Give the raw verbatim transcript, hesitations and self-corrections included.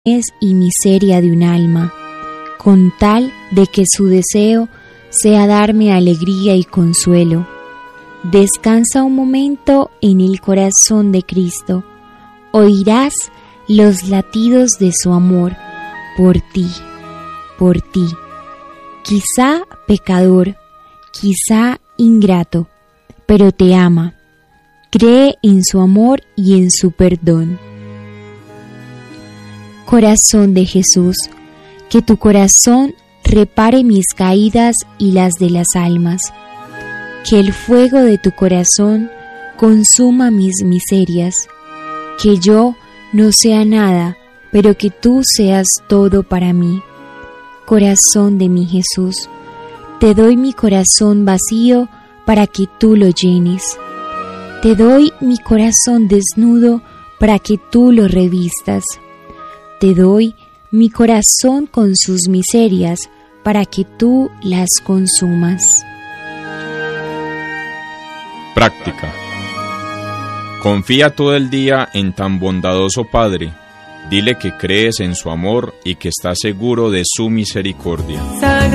y miseria de un alma, con tal de que su deseo sea darme alegría y consuelo. Descansa un momento en el corazón de Cristo, oirás los latidos de su amor por ti, por ti. Quizá pecador, quizá ingrato, pero te ama. Cree en su amor y en su perdón. Corazón de Jesús, que tu corazón repare mis caídas y las de las almas. Que el fuego de tu corazón consuma mis miserias. Que yo no sea nada, pero que tú seas todo para mí. Corazón de mi Jesús, te doy mi corazón vacío para que tú lo llenes. Te doy mi corazón desnudo para que tú lo revistas. Te doy mi corazón con sus miserias para que tú las consumas. Práctica. Confía todo el día en tan bondadoso Padre. Dile que crees en su amor y que estás seguro de su misericordia.